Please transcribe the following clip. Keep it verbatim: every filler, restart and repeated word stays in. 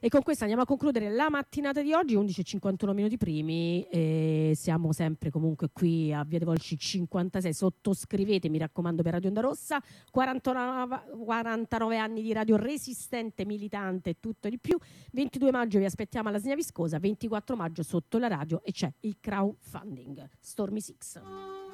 E con questo andiamo a concludere la mattinata di oggi, undici e cinquantuno minuti primi, e siamo sempre comunque qui a Via dei Volsci cinquantasei. Sottoscrivete, mi raccomando, per Radio Onda Rossa. quarantanove, quarantanove anni di radio resistente, militante e tutto di più. ventidue maggio vi aspettiamo alla Signa Viscosa, ventiquattro maggio sotto la radio e c'è il crowdfunding Stormy Six.